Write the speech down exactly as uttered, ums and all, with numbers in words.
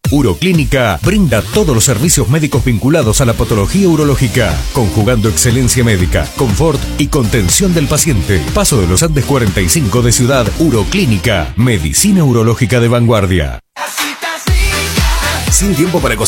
Uroclínica brinda todos los servicios médicos vinculados a la patología urológica, conjugando excelencia médica, confort y contención del paciente. Paso de los Andes cuarenta y cinco de Ciudad. Uroclínica, medicina urológica de vanguardia. Sin tiempo para